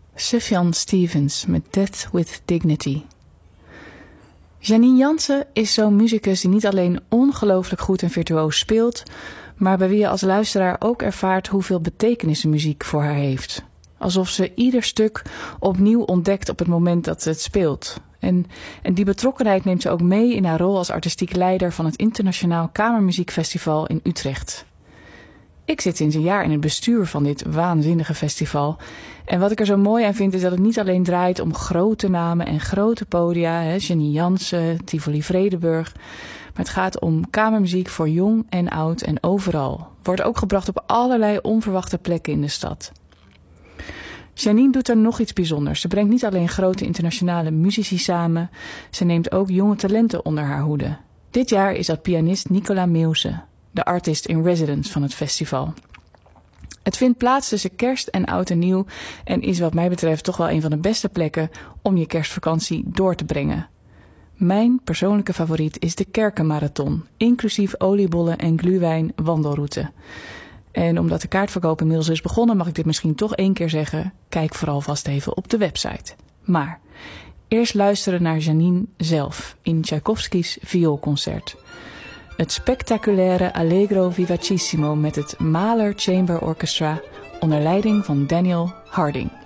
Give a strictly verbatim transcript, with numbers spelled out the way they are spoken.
Sufjan Stevens met Death with Dignity. Janine Jansen is zo'n muzikus die niet alleen ongelooflijk goed en virtuoos speelt, maar bij wie je als luisteraar ook ervaart hoeveel betekenis de muziek voor haar heeft. Alsof ze ieder stuk opnieuw ontdekt op het moment dat ze het speelt. En, en die betrokkenheid neemt ze ook mee in haar rol als artistiek leider van het Internationaal Kamermuziekfestival in Utrecht. Ik zit sinds een jaar in het bestuur van dit waanzinnige festival. En wat ik er zo mooi aan vind is dat het niet alleen draait om grote namen en grote podia, hè, Janine Jansen, Tivoli Vredenburg. Maar het gaat om kamermuziek voor jong en oud en overal. Wordt ook gebracht op allerlei onverwachte plekken in de stad. Janine doet er nog iets bijzonders. Ze brengt niet alleen grote internationale muzici samen, ze neemt ook jonge talenten onder haar hoede. Dit jaar is dat pianist Nicola Meeuwse, de artist in residence van het festival. Het vindt plaats tussen kerst en oud en nieuw en is wat mij betreft toch wel een van de beste plekken om je kerstvakantie door te brengen. Mijn persoonlijke favoriet is de Kerkenmarathon, inclusief oliebollen en glühwein wandelroute. En omdat de kaartverkoop inmiddels is begonnen, mag ik dit misschien toch één keer zeggen. Kijk vooral vast even op de website. Maar eerst luisteren naar Janine zelf in Tchaikovsky's vioolconcert. Het spectaculaire Allegro Vivacissimo met het Mahler Chamber Orchestra onder leiding van Daniel Harding.